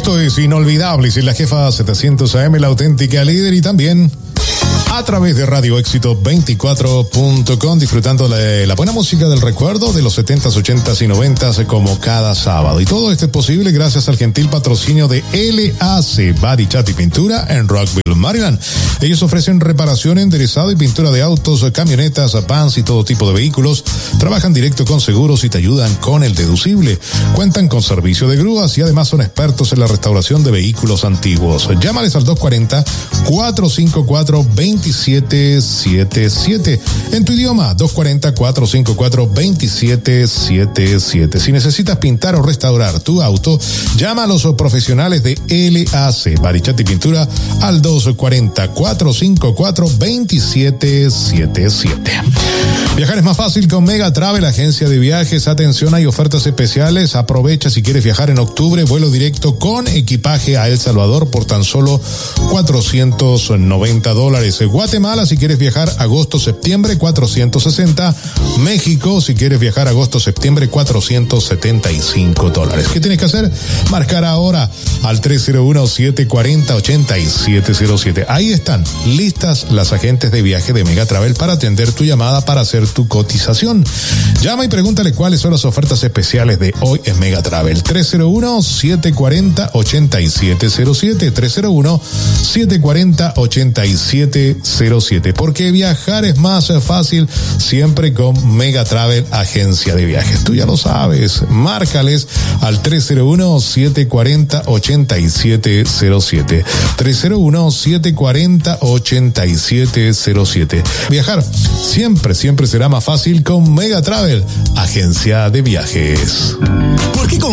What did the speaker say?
Esto es Inolvidables en la Jefa 700 AM, la auténtica líder, y también a través de radio-éxito24.com, disfrutando de la buena música del recuerdo de los 70s, 80s y 90s como cada sábado. Y todo esto es posible gracias al gentil patrocinio de LAC Body Chat y Pintura en Rockville, Maryland. Ellos ofrecen reparación, enderezado y pintura de autos, camionetas, vans y todo tipo de vehículos. Trabajan directo con seguros y te ayudan con el deducible. Cuentan con servicio de grúas y además son expertos en la restauración de vehículos antiguos. Llámales al 240-454-2777. En tu idioma, 240-454-2777. Si necesitas pintar o restaurar tu auto, llama a los profesionales de LAC Body Chat y Pintura al 240-454-2777. Viajar es más fácil con Mega Travel, agencia de viajes. Atención, hay ofertas especiales. Aprovecha si quieres viajar en octubre, vuelo directo con equipaje a El Salvador por tan solo $490. Guatemala, si quieres viajar agosto-septiembre, $460. México, si quieres viajar agosto-septiembre, $475. ¿Qué tienes que hacer? Marcar ahora al 301-740-8707. Ahí están listas las agentes de viaje de Mega Travel para atender tu llamada, para hacer tu cotización. Llama y pregúntale cuáles son las ofertas especiales de hoy en Mega Travel. 301-740-8707. 301-740-8707. Porque viajar es más fácil siempre con Mega Travel, agencia de viajes. Tú ya lo sabes. Márcales al 301-740-8707. 301-740-8707. Viajar siempre será más fácil con Mega Travel, agencia de viajes. ¿Por qué con